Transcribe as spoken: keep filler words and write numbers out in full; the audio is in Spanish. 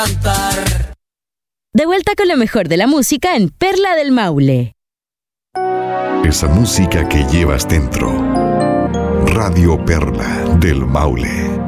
cantar. De vuelta con lo mejor de la música en Perla del Maule. Esa música que llevas dentro. Radio Perla del Maule.